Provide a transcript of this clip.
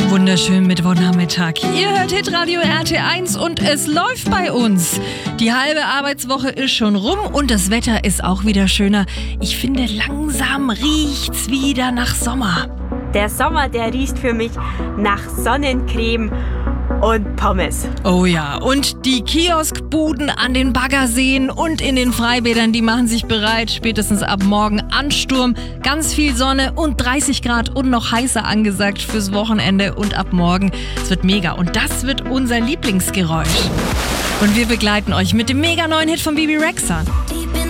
Wunderschönen Mittwochnachmittag. Ihr hört Hitradio RT1 und es läuft bei uns. Die halbe Arbeitswoche ist schon rum und das Wetter ist auch wieder schöner. Ich finde, langsam riecht's wieder nach Sommer. Der Sommer, der riecht für mich nach Sonnencreme und Pommes. Oh ja, und die Kioskbuden an den Baggerseen und in den Freibädern, die machen sich bereit. Spätestens ab morgen Ansturm, ganz viel Sonne und 30 Grad und noch heißer angesagt fürs Wochenende und ab morgen. Es wird mega und das wird unser Lieblingsgeräusch. Und wir begleiten euch mit dem mega neuen Hit von Bebe Rexha.